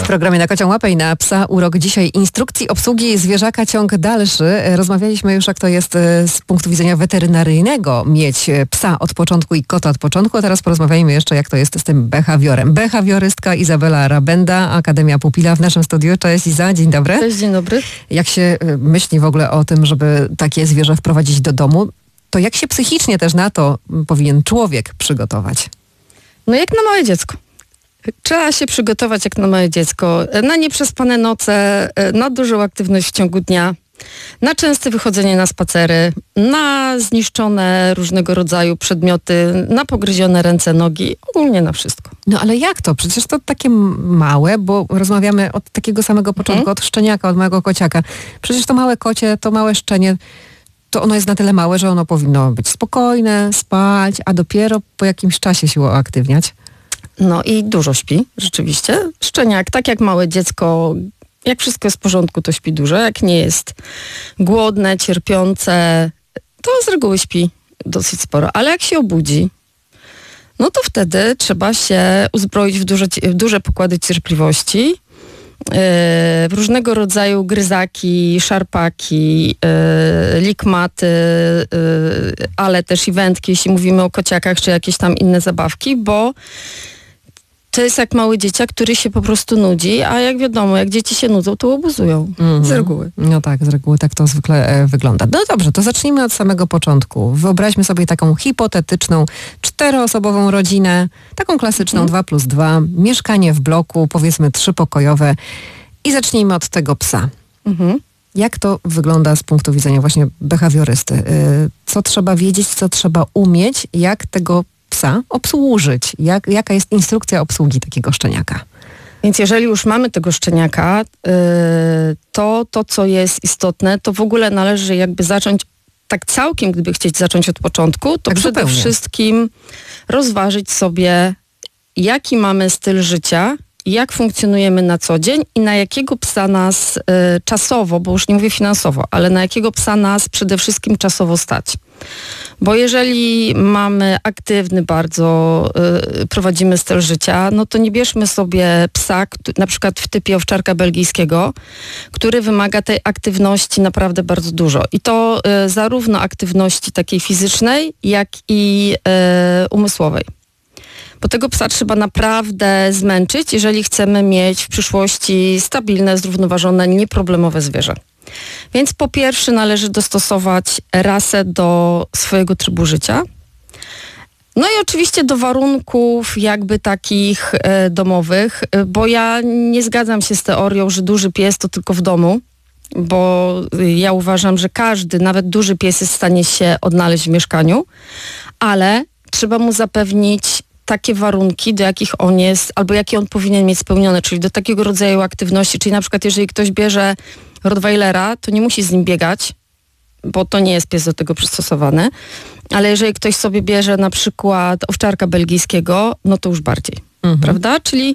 W programie Na Kocią Łapę i na Psa Urok dzisiaj instrukcji obsługi zwierzaka ciąg dalszy. Rozmawialiśmy już, jak to jest z punktu widzenia weterynaryjnego mieć psa od początku i kota od początku, a teraz porozmawiajmy jeszcze, jak to jest z tym behawiorem. Behawiorystka Izabela Rabenda, Akademia Pupila w naszym studiu. Cześć Iza, dzień dobry. Cześć, dzień dobry. Jak się myśli w ogóle o tym, żeby takie zwierzę wprowadzić do domu, to jak się psychicznie też na to powinien człowiek przygotować? No jak na małe dziecko. Trzeba się przygotować jak na małe dziecko, na nieprzespane noce, na dużą aktywność w ciągu dnia, na częste wychodzenie na spacery, na zniszczone różnego rodzaju przedmioty, na pogryzione ręce, nogi, ogólnie na wszystko. No ale jak to? Przecież to takie małe, bo rozmawiamy od takiego samego początku, od szczeniaka, od małego kociaka. Przecież to małe kocie, to małe szczenie, to ono jest na tyle małe, że ono powinno być spokojne, spać, a dopiero po jakimś czasie się uaktywniać. No i dużo śpi, rzeczywiście. Szczeniak, tak jak małe dziecko, jak wszystko jest w porządku, to śpi dużo. Jak nie jest głodne, cierpiące, to z reguły śpi dosyć sporo. Ale jak się obudzi, no to wtedy trzeba się uzbroić w duże pokłady cierpliwości, w różnego rodzaju gryzaki, szarpaki, likmaty, ale też i wędki, jeśli mówimy o kociakach, czy jakieś tam inne zabawki, bo to jest jak mały dzieciak, który się po prostu nudzi, a jak wiadomo, jak dzieci się nudzą, to obuzują. Z reguły. No tak, z reguły tak to zwykle wygląda. No dobrze, to zacznijmy od samego początku. Wyobraźmy sobie taką hipotetyczną 4-osobową rodzinę, taką klasyczną 2+2, mieszkanie w bloku, powiedzmy 3-pokojowe i zacznijmy od tego psa. Jak to wygląda z punktu widzenia właśnie behawiorysty? Co trzeba wiedzieć, co trzeba umieć, jak tego psa obsłużyć? Jaka jest instrukcja obsługi takiego szczeniaka? Więc jeżeli już mamy tego szczeniaka, to co jest istotne, to w ogóle należy jakby zacząć tak całkiem, gdyby chcieć zacząć od początku, to tak przede zupełnie wszystkim rozważyć sobie, jaki mamy styl życia, jak funkcjonujemy na co dzień i na jakiego psa nas czasowo, bo już nie mówię finansowo, ale na jakiego psa nas przede wszystkim czasowo stać. Bo jeżeli mamy aktywny bardzo, prowadzimy styl życia, no to nie bierzmy sobie psa, na przykład w typie owczarka belgijskiego, który wymaga tej aktywności naprawdę bardzo dużo. I to zarówno aktywności takiej fizycznej, jak i umysłowej. Bo tego psa trzeba naprawdę zmęczyć, jeżeli chcemy mieć w przyszłości stabilne, zrównoważone, nieproblemowe zwierzę. Więc po pierwsze należy dostosować rasę do swojego trybu życia. No i oczywiście do warunków jakby takich domowych, bo ja nie zgadzam się z teorią, że duży pies to tylko w domu, bo ja uważam, że każdy, nawet duży pies jest w stanie się odnaleźć w mieszkaniu, ale trzeba mu zapewnić takie warunki, do jakich on jest, albo jakie on powinien mieć spełnione, czyli do takiego rodzaju aktywności, czyli na przykład jeżeli ktoś bierze Rottweilera, to nie musi z nim biegać, bo to nie jest pies do tego przystosowany, ale jeżeli ktoś sobie bierze na przykład owczarka belgijskiego, no to już bardziej, prawda? Czyli